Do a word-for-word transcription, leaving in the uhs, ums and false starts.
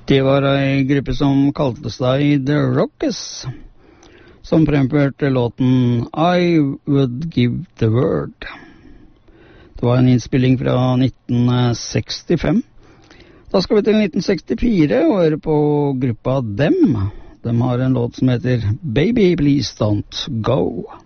Det var en gruppe som kalte seg The Rockets, som fremførte låten I Would Give the Word. Det var en innspilling fra nitten sekstifem. Da skal vi til nitten sekstifire og høre på gruppa Dem. De har en låt som heter Baby Please Don't Go.